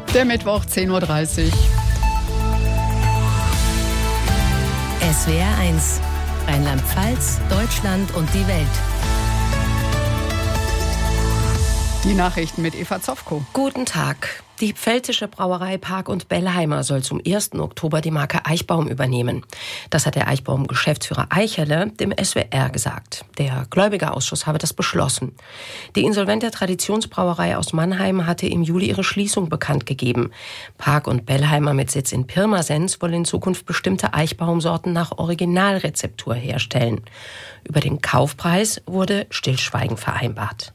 Der Mittwoch, 10.30 Uhr. SWR 1, Rheinland-Pfalz, Deutschland und die Welt. Die Nachrichten mit Eva Zofko. Guten Tag. Die pfälzische Brauerei Park und Bellheimer soll zum 1. Oktober die Marke Eichbaum übernehmen. Das hat der Eichbaum-Geschäftsführer Eichele dem SWR gesagt. Der Gläubigerausschuss habe das beschlossen. Die insolvente Traditionsbrauerei aus Mannheim hatte im Juli ihre Schließung bekannt gegeben. Park und Bellheimer mit Sitz in Pirmasens wollen in Zukunft bestimmte Eichbaumsorten nach Originalrezeptur herstellen. Über den Kaufpreis wurde Stillschweigen vereinbart.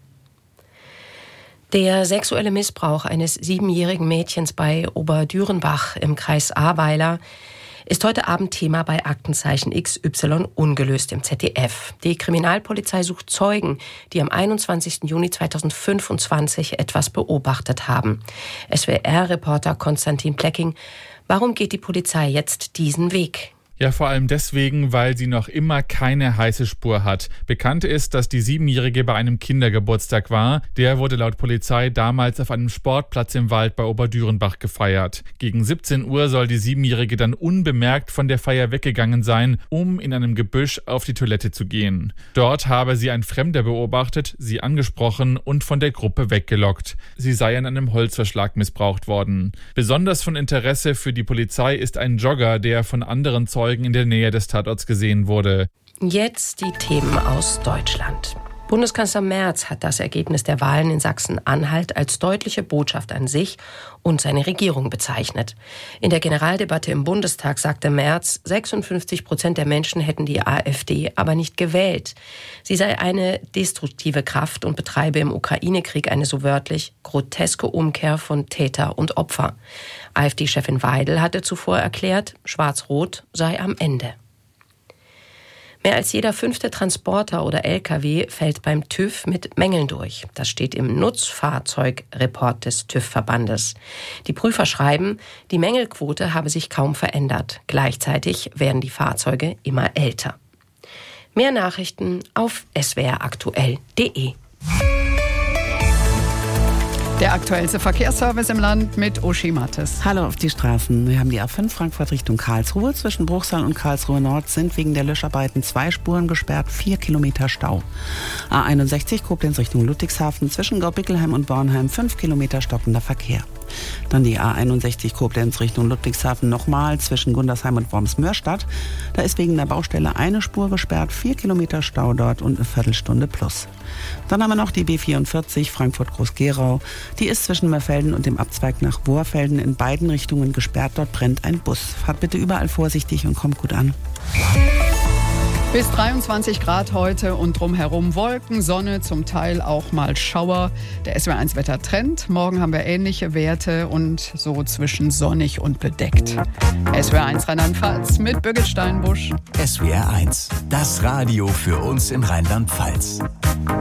Der sexuelle Missbrauch eines 7-jährigen Mädchens bei Oberdürenbach im Kreis Ahrweiler ist heute Abend Thema bei Aktenzeichen XY ungelöst im ZDF. Die Kriminalpolizei sucht Zeugen, die am 21. Juni 2025 etwas beobachtet haben. SWR-Reporter Konstantin Plecking, warum geht die Polizei jetzt diesen Weg? Ja, vor allem deswegen, weil sie noch immer keine heiße Spur hat. Bekannt ist, dass die 7-Jährige bei einem Kindergeburtstag war. Der wurde laut Polizei damals auf einem Sportplatz im Wald bei Oberdürenbach gefeiert. Gegen 17 Uhr soll die 7-Jährige dann unbemerkt von der Feier weggegangen sein, um in einem Gebüsch auf die Toilette zu gehen. Dort habe sie ein Fremder beobachtet, sie angesprochen und von der Gruppe weggelockt. Sie sei an einem Holzverschlag missbraucht worden. Besonders von Interesse für die Polizei ist ein Jogger, der von anderen Zeugen in der Nähe des Tatorts gesehen wurde. Jetzt die Themen aus Deutschland. Bundeskanzler Merz hat das Ergebnis der Wahlen in Sachsen-Anhalt als deutliche Botschaft an sich und seine Regierung bezeichnet. In der Generaldebatte im Bundestag sagte Merz, 56% der Menschen hätten die AfD aber nicht gewählt. Sie sei eine destruktive Kraft und betreibe im Ukraine-Krieg eine so wörtlich groteske Umkehr von Täter und Opfer. AfD-Chefin Weidel hatte zuvor erklärt, Schwarz-Rot sei am Ende. Mehr als jeder 5. Transporter oder LKW fällt beim TÜV mit Mängeln durch. Das steht im Nutzfahrzeugreport des TÜV-Verbandes. Die Prüfer schreiben, die Mängelquote habe sich kaum verändert. Gleichzeitig werden die Fahrzeuge immer älter. Mehr Nachrichten auf swraktuell.de. Der aktuellste Verkehrsservice im Land mit Uschi Mattes. Hallo auf die Straßen. Wir haben die A5 Frankfurt Richtung Karlsruhe. Zwischen Bruchsal und Karlsruhe Nord sind wegen der Löscharbeiten 2 Spuren gesperrt, 4 Kilometer Stau. A61 Koblenz Richtung Ludwigshafen. Zwischen Gaubickelheim und Bornheim 5 Kilometer stockender Verkehr. Dann die A61 Koblenz Richtung Ludwigshafen nochmal zwischen Gundersheim und Worms-Mörstadt. Da ist wegen der Baustelle eine Spur gesperrt, 4 Kilometer Stau dort und eine Viertelstunde plus. Dann haben wir noch die B44 Frankfurt-Groß-Gerau. Die ist zwischen Mörfelden und dem Abzweig nach Wohrfelden in beiden Richtungen gesperrt. Dort brennt ein Bus. Fahrt bitte überall vorsichtig und kommt gut an. Bis 23 Grad heute und drumherum Wolken, Sonne, zum Teil auch mal Schauer. Der SWR1 Wettertrend. Morgen haben wir ähnliche Werte und so zwischen sonnig und bedeckt. SWR1 Rheinland-Pfalz mit Birgit Steinbusch. SWR1, das Radio für uns in Rheinland-Pfalz.